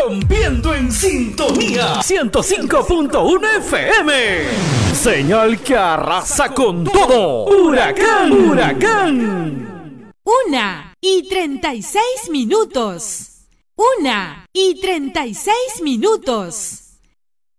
Rompiendo en sintonía 105.1 FM. Señal que arrasa con todo. Huracán, huracán. 1:36. 1:36.